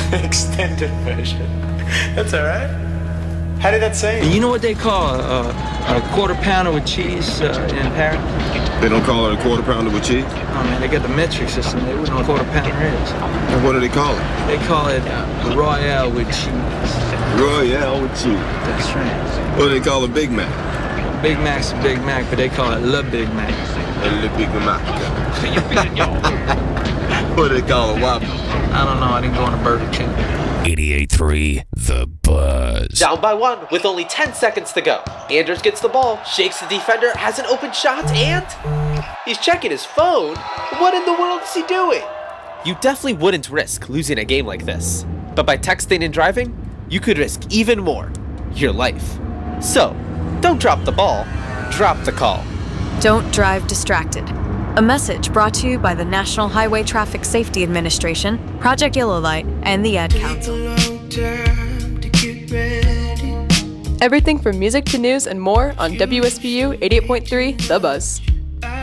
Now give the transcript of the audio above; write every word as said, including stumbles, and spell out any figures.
Extended version. That's all right. How did that say? You know what they call a, a quarter pounder with cheese uh, in Paris? They don't call it a quarter pounder with cheese? Oh man, they got the metric system. They wouldn't know what a quarter pounder is. And what do they call it? They call it uh, Royale with cheese. Royale with cheese. That's right. What do they call a Big Mac? Big Mac's a Big Mac, but they call it Le Big Mac. Le Big Mac. What do they call a Whopper? I don't know. I didn't go on a Burger King. eighty-eight point three The Buzz. Down by one with only ten seconds to go. Anders gets the ball, shakes the defender, has an open shot, and he's checking his phone. What in the world is he doing? You definitely wouldn't risk losing a game like this. But by texting and driving, you could risk even more. Your life. So, don't drop the ball, drop the call. Don't drive distracted. A message brought to you by the National Highway Traffic Safety Administration, Project Yellow Light, and the Ad Council. Everything from music to news and more on W S B U eighty-eight point three The Buzz.